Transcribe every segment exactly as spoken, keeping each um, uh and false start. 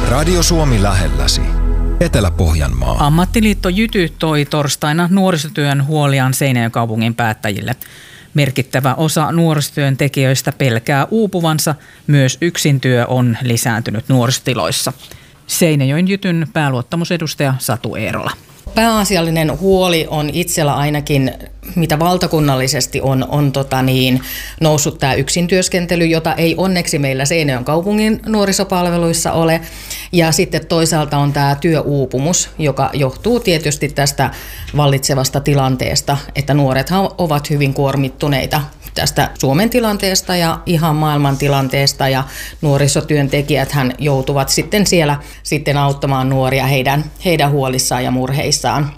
Radio Suomi lähelläsi. Etelä-Pohjanmaa. Ammattiliitto Jyty toi torstaina nuorisotyön huoliaan Seinäjoen kaupungin päättäjille. Merkittävä osa nuorisotyön tekijöistä pelkää uupuvansa. Myös yksintyö on lisääntynyt nuorisotiloissa. Seinäjoen Jytyn pääluottamusedustaja Satu Eerola. Pääasiallinen huoli on itsellä ainakin, mitä valtakunnallisesti on, on tota niin, noussut tämä yksintyöskentely, jota ei onneksi meillä Seinäjoen kaupungin nuorisopalveluissa ole. Ja sitten toisaalta on tämä työuupumus, joka johtuu tietysti tästä vallitsevasta tilanteesta, että nuorethan ovat hyvin kuormittuneita tästä Suomen tilanteesta ja ihan maailman tilanteesta, ja nuorisotyöntekijäthän joutuvat sitten siellä sitten auttamaan nuoria heidän, heidän huolissaan ja murheissaan.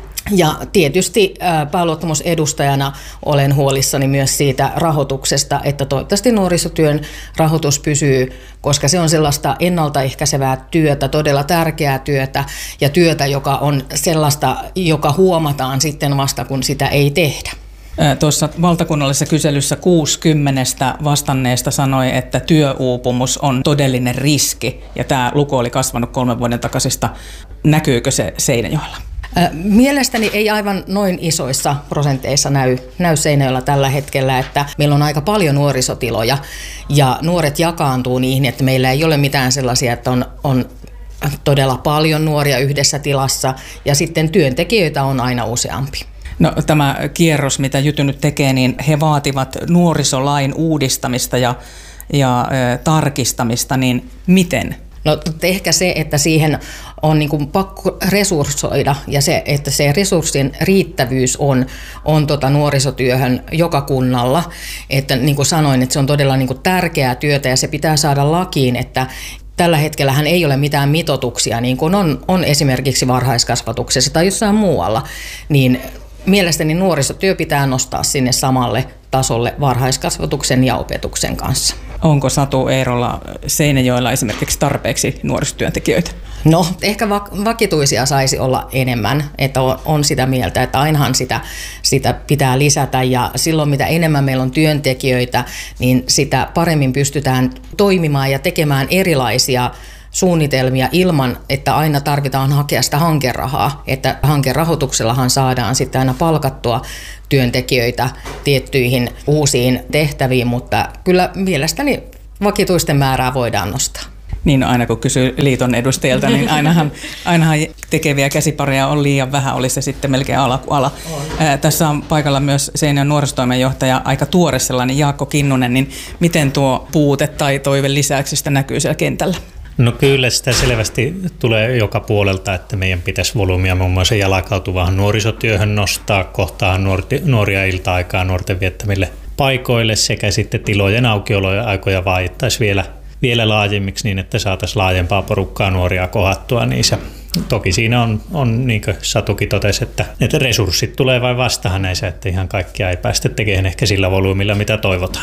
Ja tietysti pääluottamusedustajana olen huolissani myös siitä rahoituksesta, että toivottavasti nuorisotyön rahoitus pysyy, koska se on sellaista ennaltaehkäisevää työtä, todella tärkeää työtä ja työtä, joka on sellaista, joka huomataan sitten vasta, kun sitä ei tehdä. Tuossa valtakunnallisessa kyselyssä kuusikymmentä vastanneesta sanoi, että työuupumus on todellinen riski, ja tämä luku oli kasvanut kolmen vuoden takaisesta. Näkyykö se Seinäjoella? Mielestäni ei aivan noin isoissa prosenteissa näy, näy Seinäjoella tällä hetkellä, että meillä on aika paljon nuorisotiloja ja nuoret jakaantuu niihin, että meillä ei ole mitään sellaisia, että on, on todella paljon nuoria yhdessä tilassa, ja sitten työntekijöitä on aina useampi. No, tämä kierros, mitä Jyty nyt tekee, niin he vaativat nuorisolain uudistamista ja, ja ö, tarkistamista, niin miten? No ehkä se, että siihen on niin kuin pakko resurssoida, ja se, että se resurssin riittävyys on, on tota nuorisotyöhön joka kunnalla. Että niin kuin sanoin, että se on todella niin kuin tärkeää työtä, ja se pitää saada lakiin, että tällä hetkellähän ei ole mitään mitoituksia, niin kuin on, on esimerkiksi varhaiskasvatuksessa tai jossain muualla, niin mielestäni nuorisotyö pitää nostaa sinne samalle tasolle varhaiskasvatuksen ja opetuksen kanssa. Onko Satu Eerola Seinäjoella esimerkiksi tarpeeksi nuorisotyöntekijöitä? No, ehkä vakituisia saisi olla enemmän, että on sitä mieltä, että ainahan sitä, sitä pitää lisätä, ja silloin mitä enemmän meillä on työntekijöitä, niin sitä paremmin pystytään toimimaan ja tekemään erilaisia suunnitelmia ilman, että aina tarvitaan hakea sitä hankerahaa, että hankerahoituksellahan saadaan sitten aina palkattua työntekijöitä tiettyihin uusiin tehtäviin, mutta kyllä mielestäni vakituisten määrää voidaan nostaa. Niin, aina kun kysyy liiton edustajilta, niin ainahan, ainahan tekeviä käsipareja on liian vähän, oli se sitten melkein ala kuin ala. Ää, tässä on paikalla myös Seinäjoen nuorisotoimenjohtaja, aika tuore sellainen, Jaakko Kinnunen, niin miten tuo puute tai toive lisäyksistä näkyy siellä kentällä? No kyllä sitä selvästi tulee joka puolelta, että meidän pitäisi volyymia muun muassa jalkautuvaan nuorisotyöhön nostaa, kohtaahan nuorti, nuoria ilta-aikaa nuorten viettämille paikoille, sekä sitten tilojen aukioloaikoja vaihtaisi vielä, vielä laajemmiksi niin, että saataisiin laajempaa porukkaa nuoria kohattua niissä. Toki siinä on, on niin kuin Satukin totesi, että, että resurssit tulee vain vastahan näissä, että ihan kaikkia ei päästä tekemään ehkä sillä volyymilla, mitä toivotaan.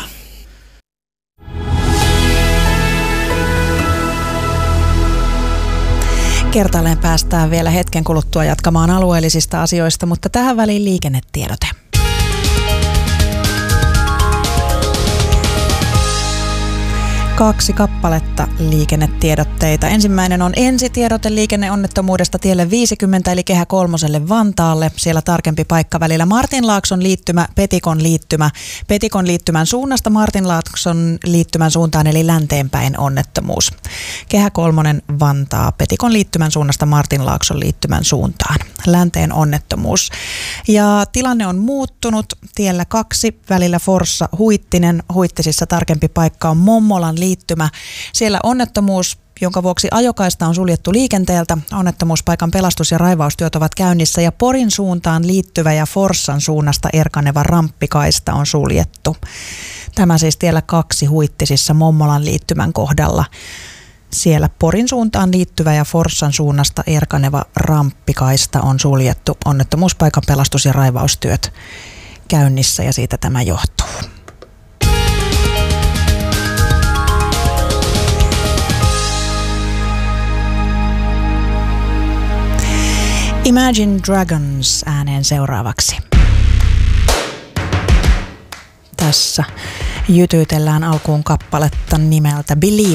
Kertaalleen päästään vielä hetken kuluttua jatkamaan alueellisista asioista, mutta tähän väliin liikennetiedote. Kaksi kappaletta liikennetiedotteita. Ensimmäinen on ensitiedote liikenneonnettomuudesta tielle viisikymmentä eli Kehä kolmoselle Vantaalle. Siellä tarkempi paikka välillä Martinlaakson liittymä, Petikon liittymä. Petikon liittymän suunnasta Martinlaakson liittymän suuntaan eli länteenpäin onnettomuus. Kehä kolmonen Vantaa, Petikon liittymän suunnasta Martinlaakson liittymän suuntaan. Länteen onnettomuus. Ja tilanne on muuttunut. Tiellä kaksi välillä Forssa Huittinen. Huittisissa tarkempi paikka on Mommolan liittymä. Siellä onnettomuus, jonka vuoksi ajokaista on suljettu liikenteeltä. Onnettomuuspaikan pelastus- ja raivaustyöt ovat käynnissä ja Porin suuntaan liittyvä ja Forssan suunnasta erkaneva ramppikaista on suljettu. Tämä siis tiellä kaksi Huittisissa Mommolan liittymän kohdalla. Siellä Porin suuntaan liittyvä ja Forssan suunnasta erkaneva ramppikaista on suljettu. Onnettomuuspaikan pelastus- ja raivaustyöt käynnissä ja siitä tämä johtuu. Imagine Dragons ääneen seuraavaksi. Tässä jytyytellään alkuun kappaletta nimeltä Believe